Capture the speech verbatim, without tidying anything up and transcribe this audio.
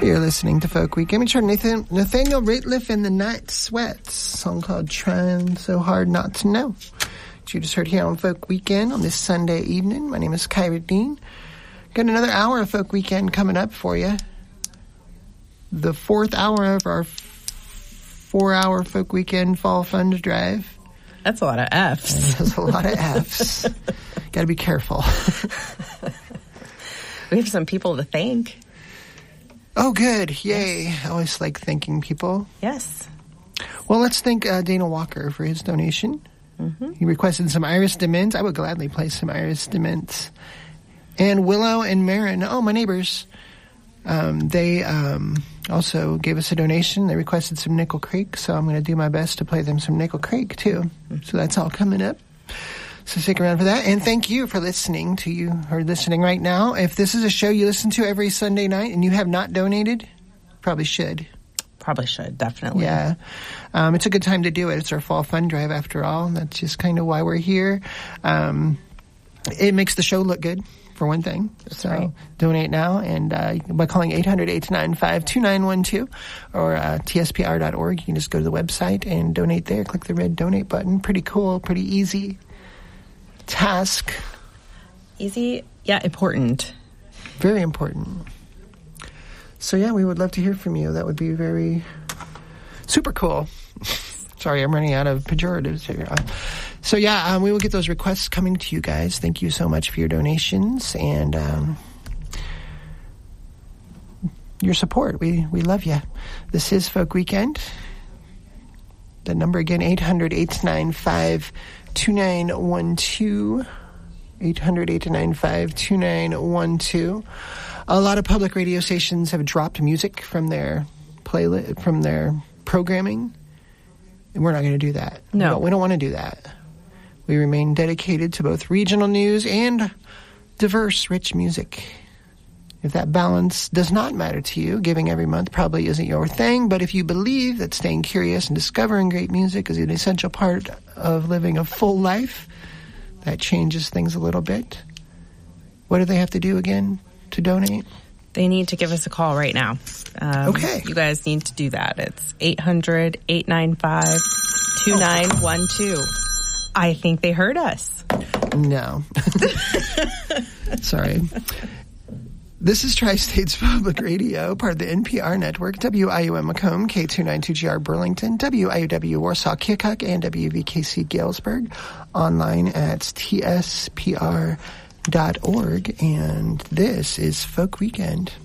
You're listening to Folk Weekend. We heard Nathan, Nathaniel Rateliff and the Night Sweats, a song called Trying So Hard Not to Know, which you just heard here on Folk Weekend on this Sunday evening. My name is Kyra Dean. Got another hour of Folk Weekend coming up for you. The fourth hour of our four-hour Folk Weekend Fall Fund Drive. That's a lot of F's. That's a lot of F's. Got to be careful. We have some people to thank. Oh, good. Yay. Yes. I always like thanking people. Yes. Well, let's thank uh, Dana Walker for his donation. Mm-hmm. He requested some Iris DeMint. I would gladly play some Iris DeMint. And Willow and Marin, oh, my neighbors, um, they um, also gave us a donation. They requested some Nickel Creek, so I'm going to do my best to play them some Nickel Creek, too. Mm-hmm. So that's all coming up. So stick around for that. And thank you for listening to you who are listening right now. If this is a show you listen to every Sunday night and you have not donated, probably should. Probably should, definitely. Yeah. Um, it's a good time to do it. It's our fall fund drive after all. That's just kind of why we're here. Um, it makes the show look good, for one thing. That's so right. Donate now and uh, by calling eight hundred, eight nine five, two nine one two or uh, T S P R dot org. You can just go to the website and donate there. Click the red donate button. Pretty cool, pretty easy task. Easy, yeah, important. Very important. So, yeah, we would love to hear from you. That would be very super cool. Sorry, I'm running out of pejoratives here. Uh, so, yeah, um, we will get those requests coming to you guys. Thank you so much for your donations and um, your support. We, we love you. This is Folk Weekend. The number again, eight hundred, eight nine five, two nine one two, eight hundred, eight nine five, two nine one two. A lot of public radio stations have dropped music from their playlist, from their programming, and we're not going to do that. No. We don't, we don't want to do that. We remain dedicated to both regional news and diverse, rich music. If that balance does not matter to you, giving every month probably isn't your thing, but if you believe that staying curious and discovering great music is an essential part of living a full life, that changes things a little bit. What do they have to do again to donate? They need to give us a call right now. Um, okay. You guys need to do that. It's eight hundred, eight nine five, two nine one two. I think they heard us. No. Sorry. This is Tri-States Public Radio, part of the N P R network, W I U M Macomb, K two ninety-two G R Burlington, W I U W Warsaw Keokuk, and W V K C Galesburg, online at T S P R dot org. And this is Folk Weekend.